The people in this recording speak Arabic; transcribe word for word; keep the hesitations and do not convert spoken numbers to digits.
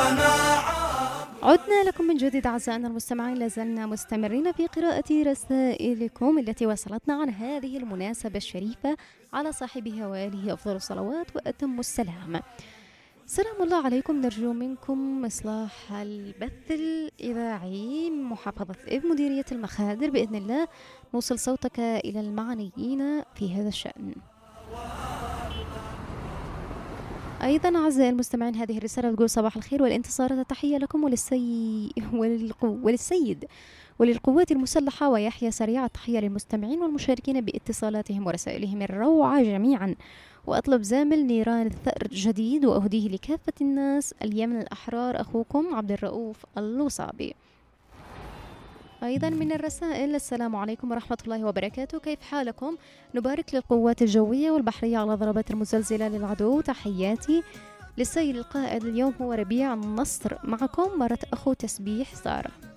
عدنا لكم من جديد أعزائنا المستمعين، لازلنا مستمرين في قراءة رسائلكم التي وصلتنا عن هذه المناسبة الشريفة على صاحبها وآله أفضل الصلوات وأتم السلام. سلام الله عليكم، نرجو منكم إصلاح البث الإذاعي من محافظة إب مديرية المخادر، بإذن الله نوصل صوتك إلى المعنيين في هذا الشأن. أيضا أعزائي المستمعين، هذه الرسالة تقول: صباح الخير والانتصارات، تحية لكم وللسي... وللقو... وللسيد وللقوات المسلحة، ويحيى سريع. التحية للمستمعين والمشاركين باتصالاتهم ورسائلهم الروعة جميعا، وأطلب زامل نيران الثأر جديد وأهديه لكافة الناس. اليمن الأحرار، أخوكم عبد الرؤوف الوصابي. أيضا من الرسائل: السلام عليكم ورحمة الله وبركاته، كيف حالكم؟ نبارك للقوات الجوية والبحرية على ضربات المزلزلة للعدو، تحياتي للسيد القائد. اليوم هو ربيع النصر، معكم مرة أخو تسبيح سارة.